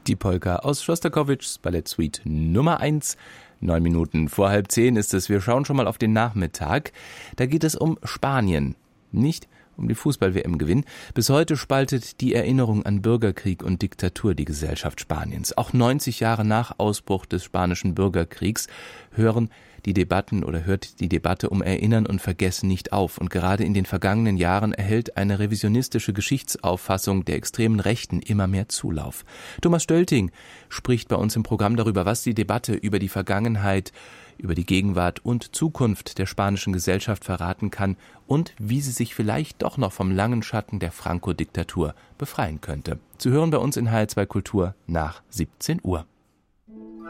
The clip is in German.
Die Polka aus Schostakowitschs Ballettsuite Nummer 1. 9 Minuten vor 9:30 ist es. Wir schauen schon mal auf den Nachmittag. Da geht es um Spanien. Nicht um die Fußball-WM-Gewinn. Bis heute spaltet die Erinnerung an Bürgerkrieg und Diktatur die Gesellschaft Spaniens. Auch 90 Jahre nach Ausbruch des spanischen Bürgerkriegs hört die Debatte um Erinnern und Vergessen nicht auf. Und gerade in den vergangenen Jahren erhält eine revisionistische Geschichtsauffassung der extremen Rechten immer mehr Zulauf. Thomas Stölting spricht bei uns im Programm darüber, was die Debatte über die Vergangenheit, über die Gegenwart und Zukunft der spanischen Gesellschaft verraten kann und wie sie sich vielleicht doch noch vom langen Schatten der Franco-Diktatur befreien könnte. Zu hören bei uns in HR2 Kultur nach 17 Uhr.